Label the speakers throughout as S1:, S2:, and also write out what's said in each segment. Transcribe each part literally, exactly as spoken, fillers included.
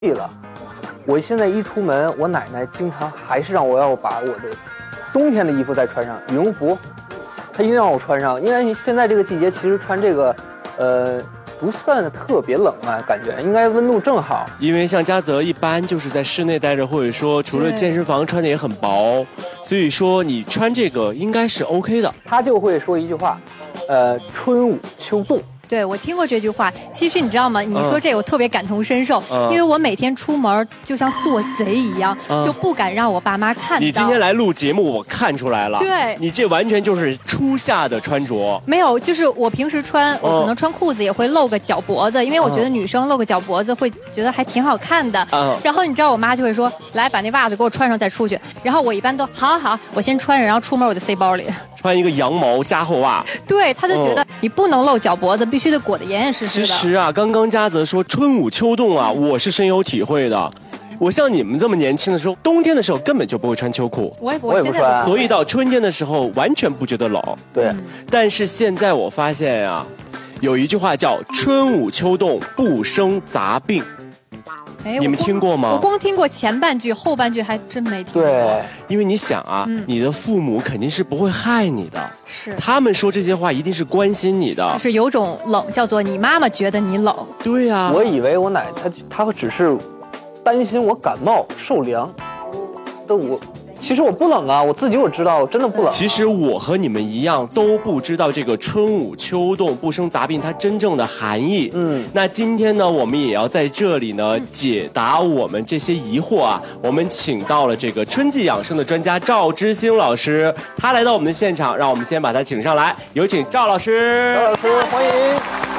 S1: 了。我现在一出门，我奶奶经常还是让我要把我的冬天的衣服再穿上，羽绒服，她一定让我穿上，因为现在这个季节其实穿这个，呃。不算特别冷啊，感觉应该温度正好。
S2: 因为像嘉泽一般就是在室内待着，或者说除了健身房穿的也很薄，所以说你穿这个应该是 OK 的。
S1: 他就会说一句话，呃，春捂秋冻。
S3: 对，我听过这句话。其实你知道吗？你说这个我特别感同身受，
S2: 嗯、
S3: 因为我每天出门就像做贼一样，
S2: 嗯、
S3: 就不敢让我爸妈看到。
S2: 你今天来录节目，我看出来了。
S3: 对，
S2: 你这完全就是初夏的穿着。
S3: 没有，就是我平时穿，我可能穿裤子也会露个脚脖子，因为我觉得女生露个脚脖子会觉得还挺好看的。嗯。然后你知道我妈就会说，来把那袜子给我穿上再出去。然后我一般都好好好，我先穿上，然后出门我就塞包里。
S2: 穿一个羊毛加厚袜，
S3: 对，他就觉得你不能露脚脖子，必须得裹得严严实实的。
S2: 其实啊，刚刚嘉泽说春捂秋冻啊，我是深有体会的。我像你们这么年轻的时候，冬天的时候根本就不会穿秋裤，
S3: 我也不
S1: 会，我也不穿，
S2: 所以到春天的时候完全不觉得冷。
S1: 对，
S3: 嗯、
S2: 但是现在我发现呀、啊，有一句话叫春捂秋冻不生杂病。
S3: 哎，
S2: 你们听过吗？
S3: 我光听过前半句，后半句还真没听过。
S1: 对，
S2: 因为你想啊，嗯、你的父母肯定是不会害你的，
S3: 是
S2: 他们说这些话一定是关心你的，
S3: 就是有种冷叫做你妈妈觉得你冷。
S2: 对呀、啊，
S1: 我以为我奶她她只是担心我感冒受凉，但我。其实我不冷啊，我自己我知道，我真的不冷。
S2: 其实我和你们一样都不知道这个春捂秋冻不生杂病它真正的含义。嗯，那今天呢，我们也要在这里呢解答我们这些疑惑啊。我们请到了这个春季养生的专家赵之星老师，他来到我们的现场，让我们先把他请上来，有请赵老师。
S1: 赵老师，欢迎。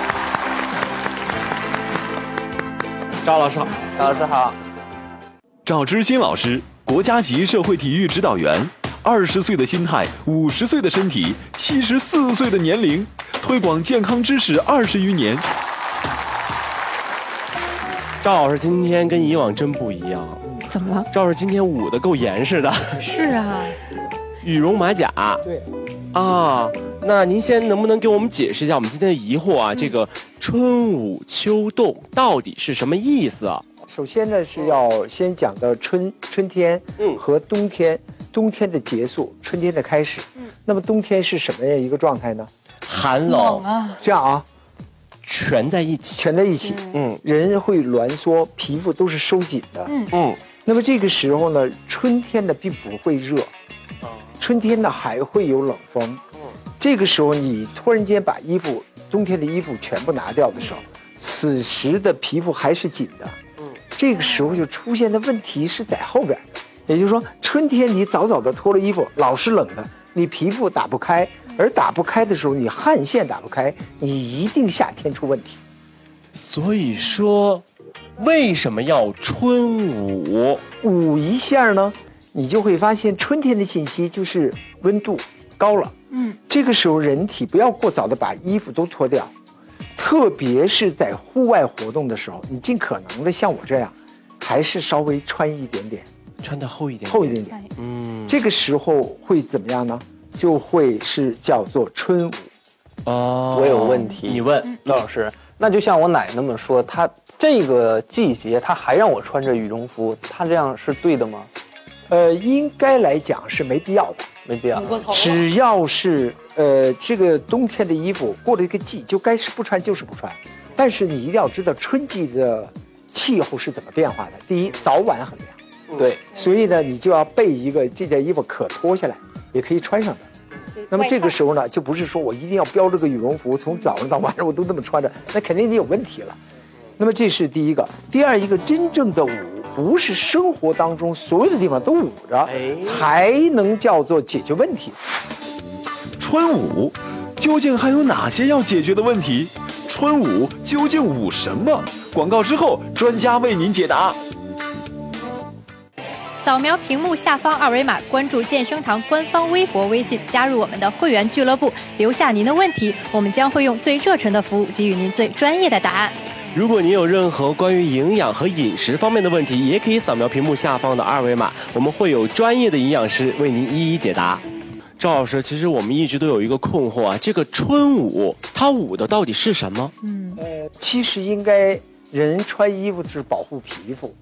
S2: 赵老师好。
S1: 赵老师好。
S4: 赵之星老师。国家级社会体育指导员，二十岁的心态，五十岁的身体，七十四岁的年龄，推广健康知识二十余年。
S2: 赵老师今天跟以往真不一样，
S3: 怎么了？
S2: 赵老师今天捂得够严实的。
S3: 是啊，
S2: 羽绒马甲。
S1: 对。
S2: 啊，那您先能不能给我们解释一下我们今天的疑惑啊？嗯、这个春捂秋冻到底是什么意思啊？
S5: 首先呢，是要先讲到春春天和冬天，嗯、冬天的结束，春天的开始。嗯，那么冬天是什么样一个状态呢？
S2: 寒冷
S3: 啊，
S5: 这样啊，
S2: 全在一起，
S5: 全在一起。嗯，人会挛缩，皮肤都是收紧的。嗯嗯，那么这个时候呢，春天呢并不会热，春天呢还会有冷风。嗯，这个时候你突然间把衣服冬天的衣服全部拿掉的时候，此时的皮肤还是紧的。这个时候就出现的问题是在后边，也就是说，春天你早早的脱了衣服，老是冷的，你皮肤打不开，而打不开的时候，你汗腺打不开，你一定夏天出问题。
S2: 所以说，为什么要春捂？
S5: 捂一下呢，你就会发现春天的信息就是温度高了。嗯，这个时候人体不要过早的把衣服都脱掉。特别是在户外活动的时候，你尽可能的像我这样，还是稍微穿一点点，
S2: 穿得厚一点点，
S5: 厚一点点。嗯，这个时候会怎么样呢？就会是叫做春捂。
S2: 哦，
S1: 我有问题，
S2: 你问
S1: 赵老师。那就像我奶那么说，她这个季节她还让我穿着羽绒服，她这样是对的吗？
S5: 呃，应该来讲是没必要的。
S1: 没必要，
S5: 只要是呃这个冬天的衣服过了一个季，就该是不穿就是不穿。但是你一定要知道春季的气候是怎么变化的。第一，早晚很凉，
S1: 对，
S5: 所以呢，你就要备一个这件衣服可脱下来，也可以穿上的。那么这个时候呢，就不是说我一定要标这个羽绒服，从早上到晚上我都这么穿着，那肯定你有问题了。那么这是第一个。第二一个，真正的捂不是生活当中所有的地方都捂着，哎、才能叫做解决问题。
S4: 春捂究竟还有哪些要解决的问题？春捂究竟捂什么？广告之后，专家为您解答。
S3: 扫描屏幕下方二维码，关注健身堂官方微博、微信，加入我们的会员俱乐部，留下您的问题，我们将会用最热忱的服务给予您最专业的答案。
S2: 如果您有任何关于营养和饮食方面的问题，也可以扫描屏幕下方的二维码，我们会有专业的营养师为您一一解答。赵老师，其实我们一直都有一个困惑啊，这个春捂它捂的到底是什么？
S5: 嗯，呃，其实应该人穿衣服是保护皮肤，